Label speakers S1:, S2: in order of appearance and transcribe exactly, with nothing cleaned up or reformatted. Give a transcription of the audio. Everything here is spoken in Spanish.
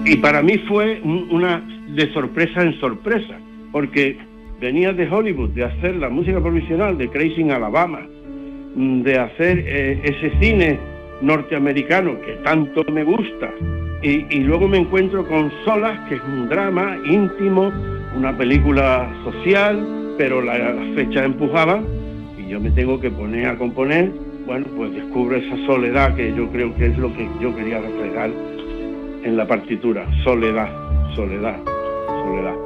S1: y para mí fue un, una de sorpresa en sorpresa, porque venía de Hollywood, de hacer la música provisional de Crazy in Alabama, de hacer eh, ese cine norteamericano que tanto me gusta, y, y luego me encuentro con Solas, que es un drama íntimo, una película social, pero las la fechas empujaban y yo me tengo que poner a componer. Bueno, pues descubro esa soledad que yo creo que es lo que yo quería reflejar en la partitura. Soledad, soledad, soledad.